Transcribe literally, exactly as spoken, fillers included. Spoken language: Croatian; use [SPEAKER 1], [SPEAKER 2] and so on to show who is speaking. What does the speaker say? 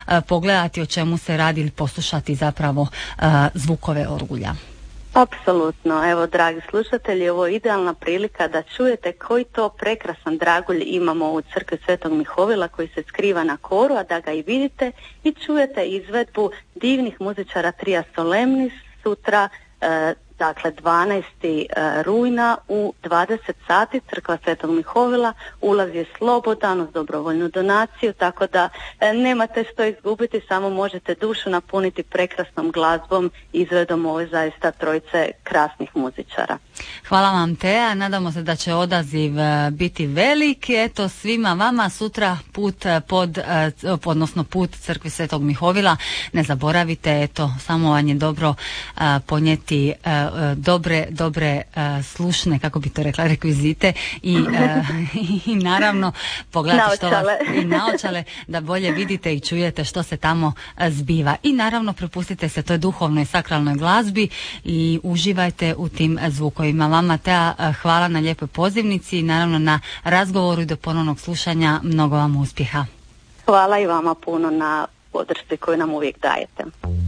[SPEAKER 1] pogledati o čemu se radi ili poslušati zapravo zvukove orgulja.
[SPEAKER 2] Apsolutno, evo dragi slušatelji, ovo je idealna prilika da čujete koji to prekrasan dragulj imamo u crkvi Svetog Mihovila koji se skriva na koru, a da ga i vidite i čujete izvedbu divnih muzičara Tria Solemnis sutra, e, dakle dvanaestog rujna u dvadeset sati, crkva Svetog Mihovila, ulaz je slobodan uz dobrovoljnu donaciju, tako da e, nemate što izgubiti, samo možete dušu napuniti prekrasnom glazbom, izvedom ove zaista trojice krasnih muzičara.
[SPEAKER 1] Hvala vam, Teja, nadamo se da će odaziv biti velik. Eto, svima vama sutra put pod, odnosno put crkvi Svetog Mihovila, ne zaboravite, eto, samo vam je dobro ponijeti dobre, dobre slušne, kako bi to rekla, rekvizite i, i naravno pogledati što vas, i naočale, da bolje vidite i čujete što se tamo zbiva. I naravno prepustite se toj duhovnoj sakralnoj glazbi i uživajte u tim zvukovima. Vama, Teja, hvala na lijepoj pozivnici i naravno na razgovoru i do ponovnog slušanja. Mnogo vam uspjeha.
[SPEAKER 2] Hvala i vama puno na podršci koju nam uvijek dajete.